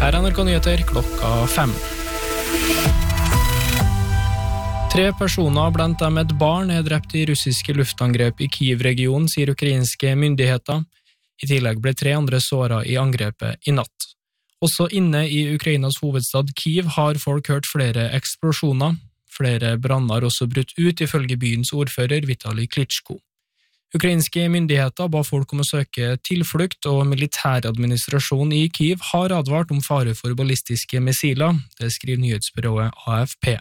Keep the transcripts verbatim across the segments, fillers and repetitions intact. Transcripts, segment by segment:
Her er N R K Nyheter klokka fem. Tre personer, blant dem et barn, er drept i russiske luftangrep i Kiev-regionen, sier ukrainske myndigheter. I tillegg ble tre andre såret i angrepet i natt. Også inne i Ukrainas hovedstad Kiev har folk hørt flere eksplosjoner. Flere branner har også brutt ut, ifølge byens ordfører Vitali Klitschko. Ukrainske myndigheter ba folk om å søke tilflukt, og militæradministrasjonen i Kiev har advart om fare for ballistiske missiler, det skriver nyhetsbyrået A F P.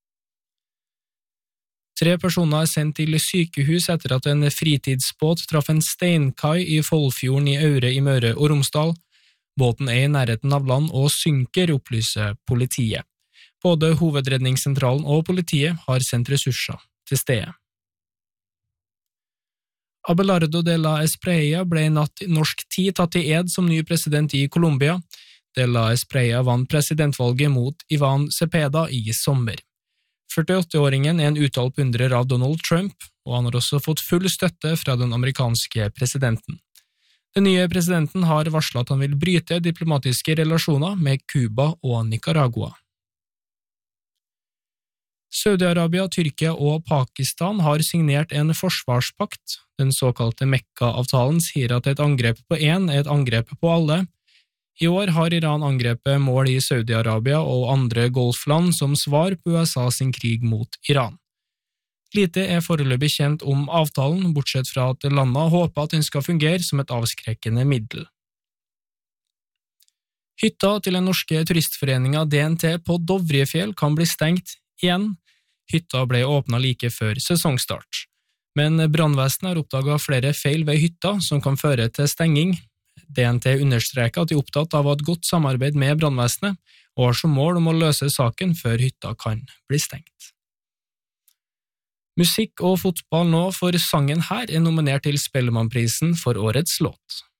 Tre personer er sendt til sykehus etter at en fritidsbåt traff en steinkai i Follfjorden i Aure i Møre og Romsdal. Båten er i nærheten av land og synker, opplyser politiet. Både Hovedredningssentralen og politiet har sendt ressurser til stedet. Abelardo de la Espriella ble i natt norsk tid tatt til ed som ny president i Colombia. De la Espriella vant presidentvalget mot Ivan Cepeda i sommer. førtiåtte-åringen er en uttalt beundrer av Donald Trump, og han har også fått full støtte fra den amerikanske presidenten. Den nye presidenten har varslet at han vil bryte diplomatiske relasjoner med Cuba og Nicaragua. Saudi-Arabia, Tyrkia og Pakistan har signert en forsvarspakt. Den såkalte Mekka-avtalen sier at et angrep på én er et angrep på alle. I år har Iran angrepet mål i Saudi-Arabia og andre golfland som svar på U S A sin krig mot Iran. Lite er foreløpig kjent om avtalen, bortsett fra at landene håper at den skal fungere som et avskrekkende middel. Hytta til den norske turistforeningen D N T på Dovrefjell kan bli stengt igjen. Hytta ble åpnet like før sesongstart. Men brannvesenet har oppdaget flere feil ved hytta som kan føre til stenging. D N T understreker at de er opptatt av et godt samarbeid med brannvesenet, og har som mål om å løse saken før hytta kan bli stengt. Musikk og fotball nå, for sangen her er nominert til Spellemannprisen for årets låt.